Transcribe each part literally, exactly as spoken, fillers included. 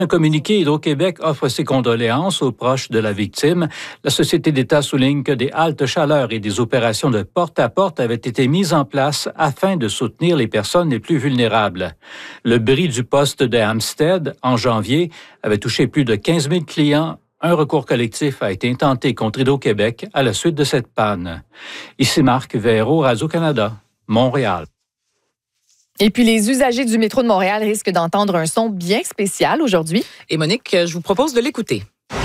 Un communiqué, Hydro-Québec offre ses condoléances aux proches de la victime. La Société d'État souligne que des haltes chaleur et des opérations de porte-à-porte avaient été mises en place afin de soutenir les personnes les plus vulnérables. Le bris du poste de Hampstead, en janvier, avait touché plus de quinze mille clients. Un recours collectif a été intenté contre Hydro-Québec à la suite de cette panne. Ici Marc Véraud, Radio-Canada, Montréal. Et puis, les usagers du métro de Montréal risquent d'entendre un son bien spécial aujourd'hui. Et Monique, je vous propose de l'écouter.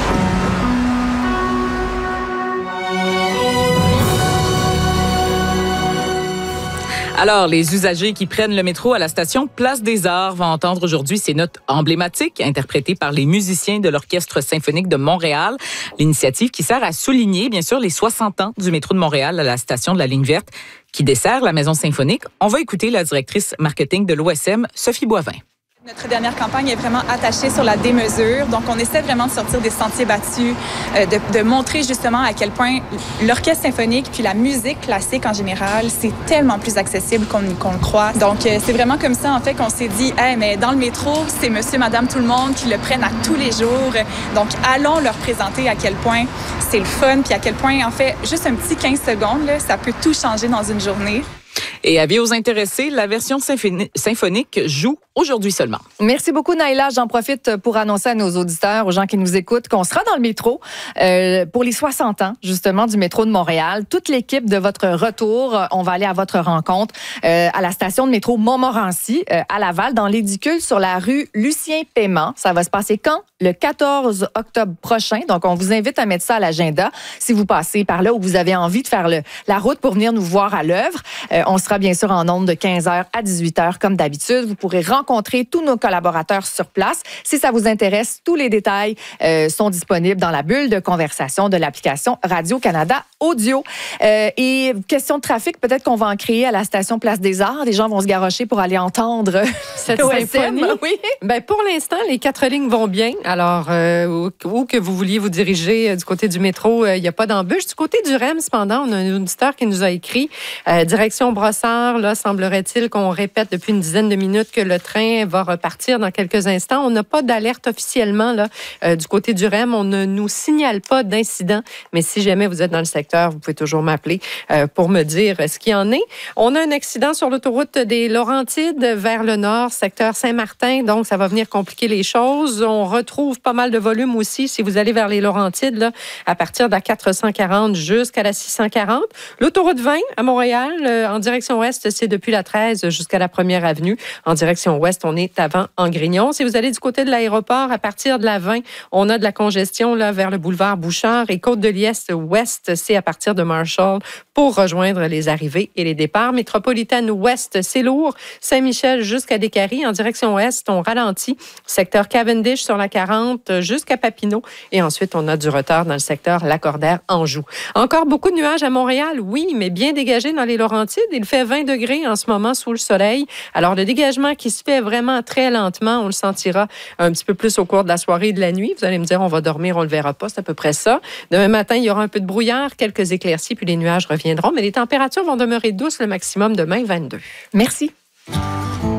Alors, les usagers qui prennent le métro à la station Place des Arts vont entendre aujourd'hui ces notes emblématiques interprétées par les musiciens de l'Orchestre symphonique de Montréal. L'initiative qui sert à souligner, bien sûr, les soixante ans du métro de Montréal à la station de la Ligne verte qui dessert la Maison symphonique. On va écouter la directrice marketing de l'O S M, Sophie Boivin. Notre dernière campagne est vraiment attachée sur la démesure. Donc, on essaie vraiment de sortir des sentiers battus, euh, de, de montrer justement à quel point l'orchestre symphonique puis la musique classique en général, c'est tellement plus accessible qu'on, qu'on le croit. Donc, euh, c'est vraiment comme ça, en fait, qu'on s'est dit, hey, mais dans le métro, c'est monsieur, madame, tout le monde qui le prennent à tous les jours. Donc, allons leur présenter à quel point c'est le fun puis à quel point, en fait, juste un petit quinze secondes, là, ça peut tout changer dans une journée. Et avis aux intéressés, la version symphoni- symphonique joue aujourd'hui seulement. Merci beaucoup, Naïla. J'en profite pour annoncer à nos auditeurs, aux gens qui nous écoutent, qu'on sera dans le métro euh, pour les soixante ans, justement, du métro de Montréal. Toute l'équipe de votre retour, on va aller à votre rencontre euh, à la station de métro Montmorency, euh, à Laval, dans l'édicule sur la rue Lucien-Paiement. Ça va se passer quand? Le quatorze octobre prochain. Donc, on vous invite à mettre ça à l'agenda si vous passez par là ou vous avez envie de faire le, la route pour venir nous voir à l'œuvre. Euh, on sera bien sûr en ondes de quinze heures à dix-huit heures comme d'habitude. Vous pourrez rencontrer tous nos collaborateurs sur place. Si ça vous intéresse, tous les détails euh, sont disponibles dans la bulle de conversation de l'application Radio-Canada Audio. Euh, et question de trafic, peut-être qu'on va en créer à la station Place des Arts. Les gens vont se garrocher pour aller entendre cette O symphonie. S M. Oui. Ben, pour l'instant, les quatre lignes vont bien. Alors, euh, où, où que vous vouliez vous diriger euh, du côté du métro, il euh, n'y a pas d'embûche. Du côté du R E M, cependant, on a un auditeur qui nous a écrit euh, direction Brossard. Là, semblerait-il qu'on répète depuis une dizaine de minutes que le train va repartir dans quelques instants. On n'a pas d'alerte officiellement là euh, du côté du R E M. On ne nous signale pas d'incident. Mais si jamais vous êtes dans le secteur, vous pouvez toujours m'appeler euh, pour me dire ce qu'il y en est. On a un accident sur l'autoroute des Laurentides vers le nord, secteur Saint-Martin. Donc, ça va venir compliquer les choses. On retrouve pas mal de volume aussi si vous allez vers les Laurentides, là, à partir de la quatre cent quarante jusqu'à la six cent quarante. L'autoroute vingt à Montréal, euh, en direction ouest, c'est depuis la treize jusqu'à la première avenue. En direction ouest, on est avant Angrignon. Si vous allez du côté de l'aéroport, à partir de la vingt, on a de la congestion là, vers le boulevard Bouchard et Côte-de-Liesse ouest, c'est à partir de Marshall pour rejoindre les arrivées et les départs. Métropolitaine ouest, c'est lourd. Saint-Michel jusqu'à Décarie. En direction est, on ralentit. Secteur Cavendish sur la quarante jusqu'à Papineau. Et ensuite, on a du retard dans le secteur Lacordaire-Anjou. Encore beaucoup de nuages à Montréal, oui, mais bien dégagés dans les Laurentides. Il fait vingt degrés en ce moment sous le soleil. Alors, le dégagement qui se fait vraiment très lentement, on le sentira un petit peu plus au cours de la soirée et de la nuit. Vous allez me dire, on va dormir, on le verra pas. C'est à peu près ça. Demain matin, il y aura un peu de brouillard, quelques éclaircies, puis les nuages reviendront. Mais les températures vont demeurer douces, le maximum demain, vingt-deux. Merci.